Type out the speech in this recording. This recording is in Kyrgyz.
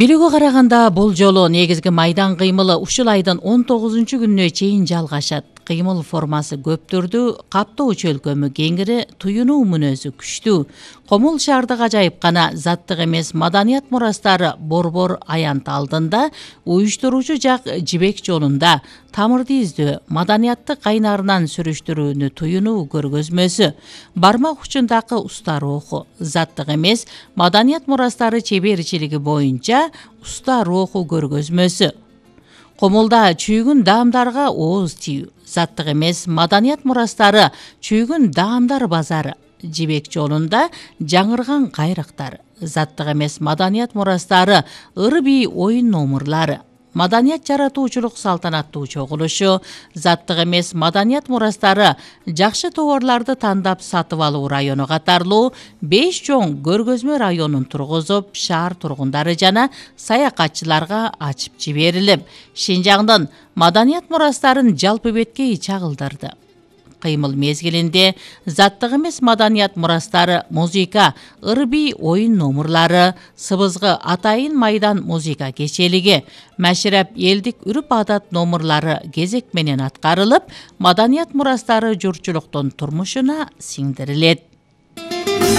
Билүүгө караганда бул жолу негизги майдан кыймылы ушул айдын 19-күнүнө чейин жалгашат. Кыймыл формасы көп түрдүү, каптоо чөлкөмү кеңири, туюнуу мүнөзү күчтүү. Комул шаардык ажайып заттык эмес маданият мурастары борбор аянт алдында, уюштуруучу жак жибек жолунда тамырды издөө, маданиятты кайнарынан сүрүштүрүүнү туюнуу көргөзмөсү, бармак учундагы уста руху, заттык эмес маданият мурастары чеберчилиги боюнча уста руху көргөзмөсү. Комулда чүйгүн даамдарга ооз тийүү, заттык эмес маданият мурастары чүйгүн даамдар базары, жибек жолунда жаңырган кайрактар, заттык эмес маданият мурастары ыры бий оюн номурлары, маданият жаратуучулук салтанаттуу чогулушу, заттык эмес маданият мурастары жакшы товарларды тандап сатып алуу району катарлуу 5 чоң көргөзмө районун тургузуп, шаар тургундары жана саякатчыларга ачып жиберилип, Шинжаңдын маданият мурастарын жалпы беткей чагылдырды. Кыймыл мезгилинде заттык эмес маданият мурастары музыка, ыры бий оюн номурлары, сыбызгы атайын майдан музыка кечелиги, мәшрәп элдик үрүп адат номурлары кезек менен аткарылып, маданият мурастары журтчулуктун турмушуна сиңдирилет.